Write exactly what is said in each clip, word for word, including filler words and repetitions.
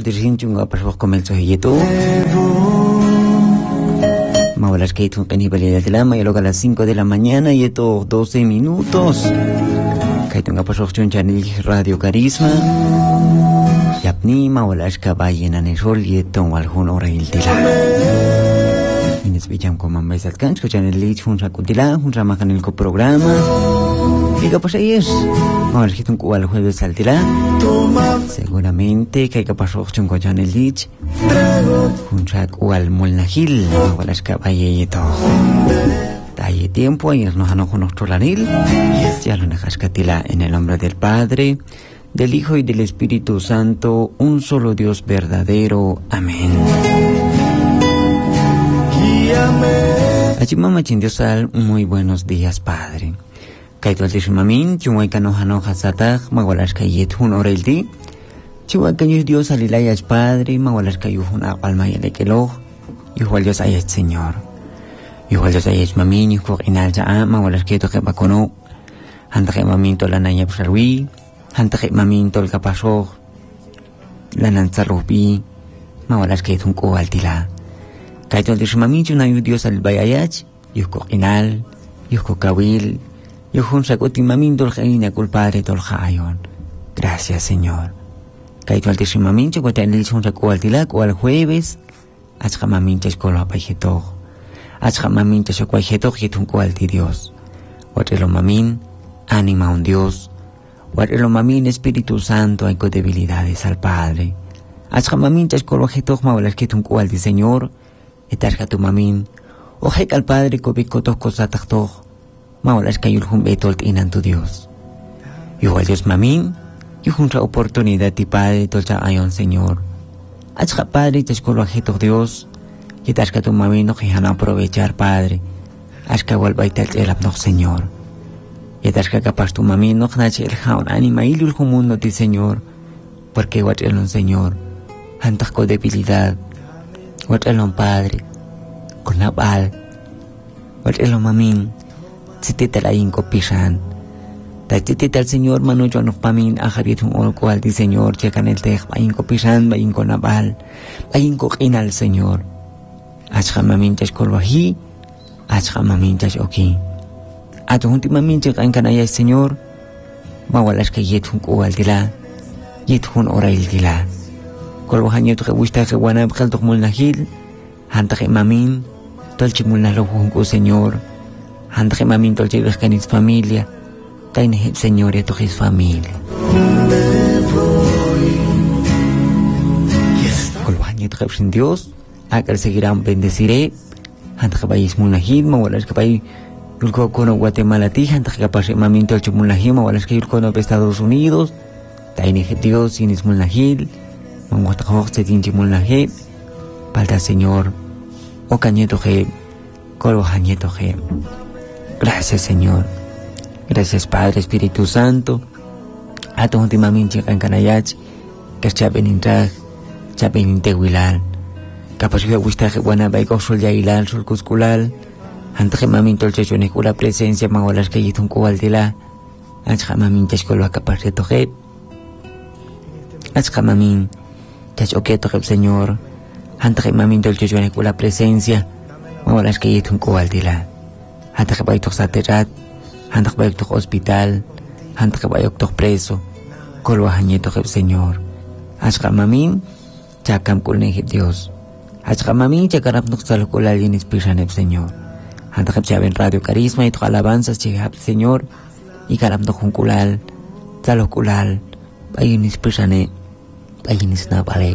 dirsinchunga pasok komelso hiyeto. Mawalas que tu penibelidad de la mañana a las cinco de la mañana y esto doce minutos. Que tenga pasok chunchani Radio Carisma. Yapni mawalas que vayan a nesol y esto algún hora il tila. Ines bijam como más al cancho que el lich un sacutila un ramacan el programa. Diga pues ahí es. Mawalas que tu al jueves al tila. Seguramente que hay que pasar un coche en el lich, un saco al molnajil, o las caballas y todo. Hay tiempo y nos han ojo nuestro lanil, ya lo dejas catila en el nombre del Padre, del Hijo y del Espíritu Santo, un solo Dios verdadero. Amén. Allí mamá chindiosal, muy buenos días, Padre. Kaito al tishimamin, chumay kanohano hasataj, mawalas kayet hun orelti. Chihuahua que Dios alilaya es Padre, mawalas que yuhun alma y el ekeloj, igual Dios hay es Señor. Igual Dios hay es mamin, igual inal ya, mawalas que toque bacono, hantaje mamin to la naya psarwi, hantaje mamin to el capasoj, la nanzarrubi, mawalas que tun ko altila. Kaito al mamin chuna Dios alibayach, yuhko inal, yuhko kawil, yuhun sakoti mamin tol jaina culpare tol jayon. Gracias, Señor. Kaito al tishimamincho cuenta en el son recuo al tilak o al jueves achka mamincha escolo apaijeto achka mamincha socuaijeto jetun cual ti Dios otro mamin anima un Dios otro mamin Espíritu Santo hay con debilidades al Padre achka mamincha escolo jeto maulas jetun cual ti Señor etarka tu mamin o jek al Padre cobicotos cosatachto maulas kayul humbetot inan tu Dios igual Dios mamin y junta oportunidad ti Padre tolcha ayon Señor. Achka Padre te escolo ajeto Dios. Y tasca tu mami no que aprovechar Padre. Achka vuelvaita el abno Señor. Y tasca capaz tu mami no que el jaun anima y el mundo ti Señor. Porque guatelon Señor. Antas con debilidad. Guatelon Padre. Con la bal. Guatelon mamin. Si te te la inco pisan. Tachitita al Señor mano yo no pamin a Javier un oro cual di Señor checan el tej vayin ko pisan vayin ko nabal vayin ko kin al Señor achka mamin chas kolwahi achka mamin chas oki ato hunti mamin chekan kanaya Señor mawalas que yet hun ko al dila yet hun ora il dila kolwahan yo to gusta que wana bkhal to mul nahil hanta que mamin tolchi mul na lo hun ko Señor hanta que mamin tolchi kanis familia Taine Señor y a tu familia. Con los años de Dios, a que seguirán bendeciré, antes que vayáis munahid, mawalas que vayáis yulko kono Guatemala ti, antes que pase maminto el chumulahid, mawalas que yulko no Estados Unidos, taine Dios sin ismulahid, mamuatajoj se tin chumulahid, palta Señor, o cañeto je, colo jañeto je. Gracias Señor. Gracias Padre, Espíritu Santo. A tu últimamente en Canayach, que chapen intrag, chapen integuilal. Capaz que gusta que buena baico sol ya hilal, sol cusculal. Antes que maminto el chechones con la presencia, magolas que yitun cualdila. Antes que mamin chescolo a capaz de toje. Antes que mamin chechoque toje, Señor. Antes que maminto el chechones con la presencia, magolas que yitun cualdila. Antes que baito saterat. Hantak bayok tok hospital, hantak bayok tok preso, kolwahan niyo tok Señor. Achka mamin, chakam kulnehip Dios. Achka mamin, chakarap nok salukulal yin ispisanep Señor. Hantak saben Radio Carisma y tok alabanzas chihap Señor, y karap nok hunkulal, salukulal, bayin ispisane, bayin isnapalep.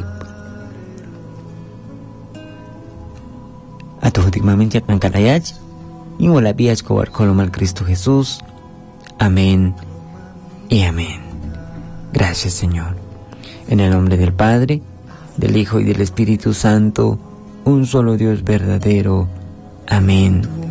Atuhutik mamin chakang kanayach, y wala biyas ko kolom al Cristo Jesús. Amén y amén. Gracias Señor. En el nombre del Padre, del Hijo y del Espíritu Santo, un solo Dios verdadero. Amén